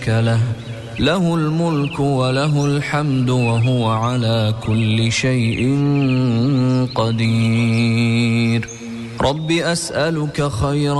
له الملك وله الحمد وهو على كل شيء قدير. رب أسألك خير